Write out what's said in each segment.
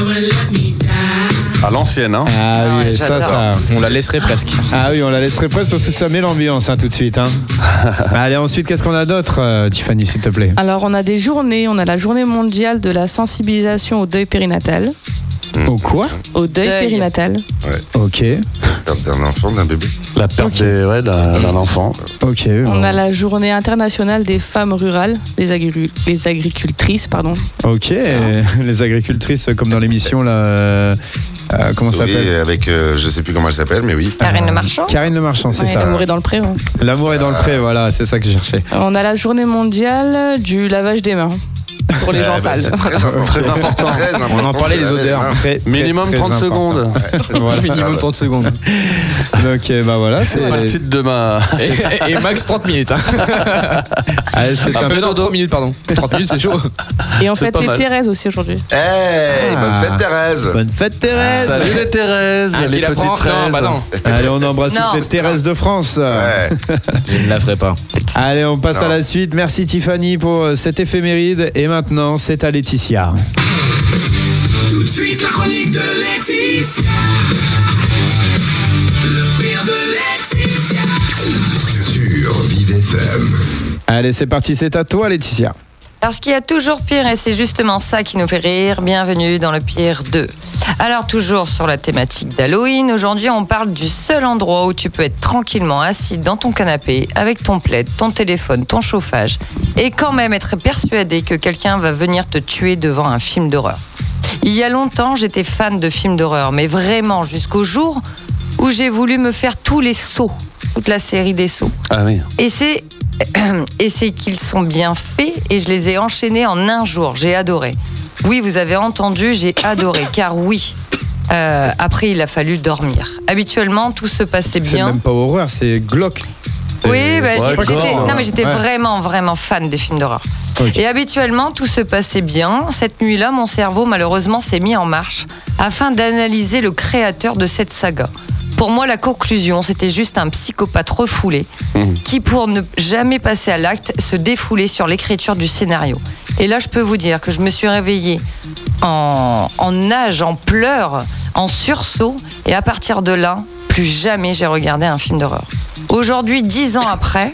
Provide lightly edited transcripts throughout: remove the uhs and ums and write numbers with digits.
À l'ancienne, hein. Ah oui, ouais, ça. On la laisserait presque. Ah oui, on la laisserait presque parce que ça met l'ambiance tout de suite. Allez, ensuite, qu'est-ce qu'on a d'autre, Tiffany, s'il te plaît? Alors, on a des journées. On a la journée mondiale de la sensibilisation au deuil périnatal. Au quoi? Au deuil périnatal. Ok. Perte d'un enfant, d'un bébé. La perte d'un enfant. Ok. On a la journée internationale des femmes rurales, les agricultrices, pardon. Ok. Les agricultrices, comme dans l'émission, là. Comment ça s'appelle? Oui, avec, je sais plus comment elle s'appelle, mais oui. Karine Le Marchand. Karine Le Marchand, c'est ça. L'amour est dans le pré. L'amour est dans le pré, voilà, c'est ça que je cherchais. On a la journée mondiale du lavage des mains. Pour les gens sales. C'est très important. On en parlait les odeurs. Minimum 30 secondes. Voilà. Minimum 30 secondes. Donc, bah voilà. C'est pas le titre de ma. Et max 30 minutes. Allez, c'est un peu. Non, 30 minutes, pardon. 30 minutes, c'est chaud. Et on fête pas les mal. Thérèse aussi aujourd'hui. Bonne fête, Thérèse. Bonne fête, Thérèse. Salut les Thérèse, les petites fraises. Non, bah non. Allez, on embrasse Non. toutes les Thérèse de France. Ouais. Je ne la ferai pas. Allez, on passe Non. à la suite. Merci Tiffany pour cette éphéméride. Et maintenant, c'est à Laetitia. Tout de suite, la chronique de Laetitia. Le pire de Laetitia. Sur Vive FM. Allez, c'est parti, c'est à toi Laetitia. Parce qu'il y a toujours pire et c'est justement ça qui nous fait rire. Bienvenue dans le pire 2. Alors toujours sur la thématique d'Halloween, aujourd'hui on parle du seul endroit où tu peux être tranquillement assis dans ton canapé avec ton plaid, ton téléphone, ton chauffage et quand même être persuadé que quelqu'un va venir te tuer devant un film d'horreur. Il y a longtemps j'étais fan de films d'horreur, mais vraiment jusqu'au jour où j'ai voulu me faire tous les Saw, toute la série des Saw. Ah oui. Et c'est qu'ils sont bien faits et je les ai enchaînés en un jour. J'ai adoré. Oui, vous avez entendu, j'ai adoré. Car oui, après il a fallu dormir. Habituellement, tout se passait C'est bien. même pas horreur, c'est glauque. Oui, bah, Ouais, j'étais Ouais. vraiment fan des films d'horreur. Ok. Et habituellement, tout se passait bien. Cette nuit-là, mon cerveau, malheureusement, s'est mis en marche afin d'analyser le créateur de cette saga. Pour moi, la conclusion, c'était juste un psychopathe refoulé qui, pour ne jamais passer à l'acte, se défoulait sur l'écriture du scénario. Et là, je peux vous dire que je me suis réveillée en nage, en pleurs, en sursaut. Et à partir de là, plus jamais j'ai regardé un film d'horreur. Aujourd'hui, 10 ans après,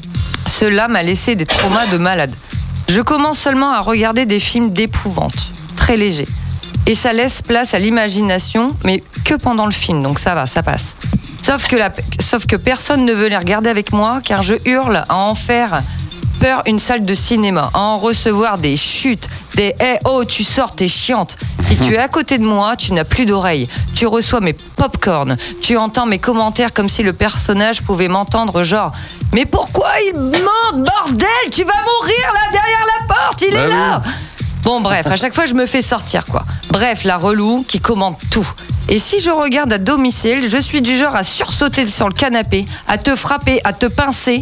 cela m'a laissé des traumas de malade. Je commence seulement à regarder des films d'épouvante, très légers. Et ça laisse place à l'imagination, mais que pendant le film, donc ça va, ça passe. Sauf que personne ne veut les regarder avec moi, car je hurle à en faire peur une salle de cinéma, à en recevoir des chutes, des « hey, oh, tu sors, t'es chiante ». Si tu es à côté de moi, tu n'as plus d'oreilles. Tu reçois mes pop-corn. Tu entends mes commentaires comme si le personnage pouvait m'entendre, genre « Mais pourquoi il mente, bordel? Tu vas mourir là, derrière la porte, il est là !» Bon, bref, à chaque fois, je me fais sortir, quoi. Bref, la relou qui commente tout. Et si je regarde à domicile, je suis du genre à sursauter sur le canapé, à te frapper, à te pincer,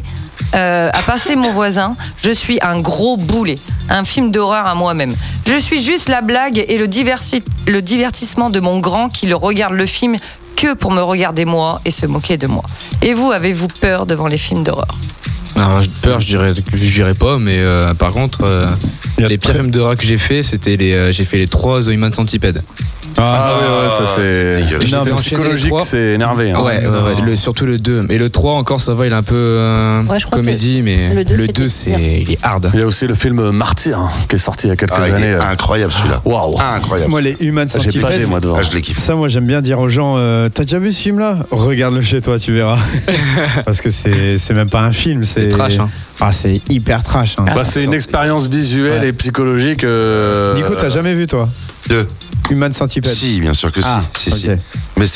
à pincer mon voisin. Je suis un gros boulet, un film d'horreur à moi-même. Je suis juste la blague et le divertissement de mon grand qui le regarde le film que pour me regarder moi et se moquer de moi. Et vous, avez-vous peur devant les films d'horreur ? Alors, peur, je dirais pas, mais par contre, les pires films d'horreur que j'ai fait, c'était j'ai fait les 3 The Human Centipede. Ah oui, ça c'est. dégueulasse. Non, mais C'est enchaîner psychologique, les 3. c'est énervé. Hein. Ouais, surtout le 2. Et le 3 encore, ça va, il est un peu Ouais, je crois comédie, que mais le 2, le 2 il est hard. Il y a aussi le film Martyr qui est sorti il y a quelques Ah, il est années. incroyable celui-là. Waouh. Incroyable. Moi, les Human J'ai pas Centipede. moi devant. Ah, je l'ai kiffé. Ça, moi, j'aime bien dire aux gens, t'as déjà vu ce film-là? Regarde-le chez toi, tu verras. Parce que c'est même pas un film, c'est trash, hein. Ah, c'est hyper trash. Hein. Bah, c'est une expérience visuelle Ouais. et psychologique. Nico, t'as jamais vu toi? 2. Human Centipede. Si, bien sûr que si. Ah, si. ok. Mais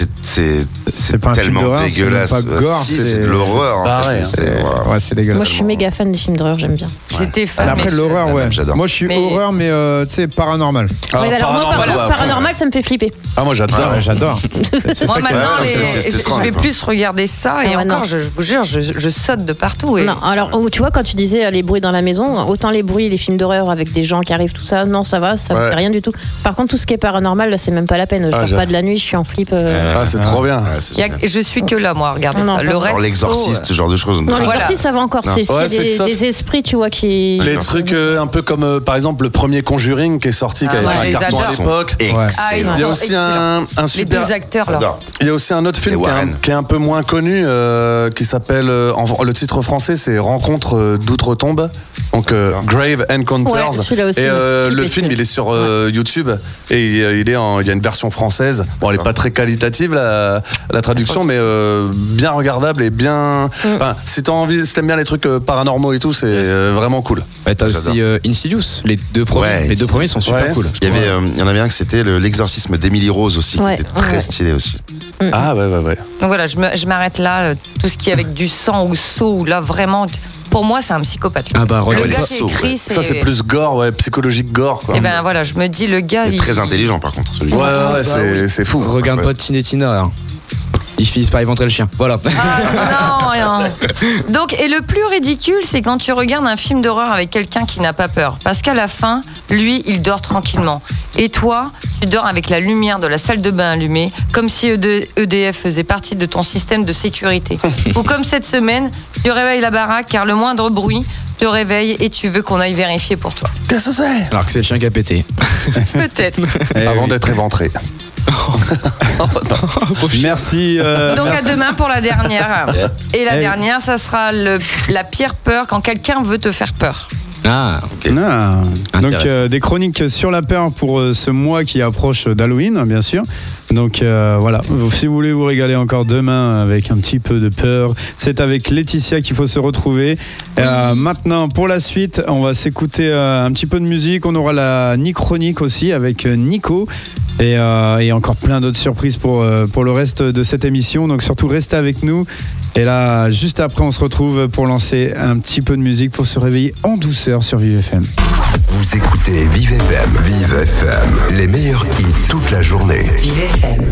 c'est pas un film tellement d'horreur, c'est dégueulasse. même pas gore, Si, c'est- c'est de l'horreur. en pareil, fait. hein. Ouais, c'est dégueulasse. Moi, je suis méga fan des films d'horreur, j'aime bien. J'étais fan. Après, mais l'horreur, ouais. J'adore. Moi, je suis Mais- horreur, mais tu sais, paranormal. Ah, Ouais, alors, moi, paranormal, ouais, paranormal, ça me fait flipper. Ah, moi j'adore. Ah, ouais, j'adore. Moi maintenant, ouais, c'est je stressant, vais quoi. plus regarder ça et Ah ouais, encore, non. je vous jure, je saute de partout. Et... Non, alors tu vois, quand tu disais les bruits dans la maison, autant les bruits, les films d'horreur avec des gens qui arrivent, tout ça, non, ça va, ça me Ouais. fait rien du tout. Par contre, tout ce qui est paranormal, là, c'est même pas la peine. Je dors pas de la nuit, je suis en flip. Ah, c'est trop bien. Ouais, c'est génial. Je suis que là, moi, regardez Non, ça. non, Le pas reste. Alors l'exorciste, ce genre de choses. Non, Voilà. l'exorciste, ça va encore. Non. C'est s'il y a Ouais, c'est des, soft. des esprits, tu vois, qui. Les trucs un peu comme par exemple le premier Conjuring qui est sorti, qui Ah, avait moi, fait je un les carton à adore. l'époque. Ouais. Ah, ils Il y a sont aussi excellents. un Les super. deux acteurs là. J'adore. Il y a aussi un autre film Les Warren. qui est un peu moins connu, qui s'appelle, le titre français c'est Rencontre d'outre-tombe, donc Grave Encounters. Ouais, celui-là aussi, et Philippe le est film celui-là. il est sur YouTube et il y a une version française. Bon, elle est pas très qualitative la traduction, mais bien regardable et bien. Enfin, si t'aimes bien les trucs paranormaux et tout, c'est vraiment cool. Ouais, t'as aussi Insidious. Les deux premiers. Ouais. Les deux premiers sont super Ouais. cool. Il y en avait un que c'était l'exorcisme d'Emily Rose aussi, Ouais. qui était très Ouais. stylé aussi. Ah ouais. Donc voilà, je m'arrête là. Tout ce qui est avec du sang ou saut, là vraiment, pour moi c'est un psychopathe. Ah bah Le regarde. gars pas qui saut, écrit, ouais. Ça c'est plus gore, ouais, psychologique gore quoi. Et ben voilà, je me dis le gars, Il est très intelligent par contre, celui-là. Ouais, c'est fou. Regarde Ouais. pas Tina et Tina. Hein. Ils finissent par éventrer le chien. Voilà. Ah, non, rien. Donc, et le plus ridicule, c'est quand tu regardes un film d'horreur avec quelqu'un qui n'a pas peur. Parce qu'à la fin, lui, il dort tranquillement. Et toi, tu dors avec la lumière de la salle de bain allumée, comme si EDF faisait partie de ton système de sécurité. Ou comme cette semaine, tu réveilles la baraque car le moindre bruit te réveille et tu veux qu'on aille vérifier pour toi. Qu'est-ce que c'est? Alors que c'est le chien qui a pété. Peut-être. Avant d'être éventré. Merci. Donc merci. à demain pour la dernière. Et la Eh. dernière, ça sera la pire peur quand quelqu'un veut te faire peur. Ah. Ah. Donc Intéressant. des chroniques sur la peur pour ce mois qui approche d'Halloween, bien sûr. Donc voilà, si vous voulez vous régaler encore demain avec un petit peu de peur, c'est avec Laetitia qu'il faut se retrouver. Maintenant, pour la suite, on va s'écouter un petit peu de musique. On aura la Nichronique aussi avec Nico. Et encore plein d'autres surprises pour le reste de cette émission. Donc surtout restez avec nous. Et là, juste après, on se retrouve pour lancer un petit peu de musique pour se réveiller en douceur sur Vive FM. Vous écoutez Vive FM. Vive FM. Les meilleurs hits toute la journée. Vive FM.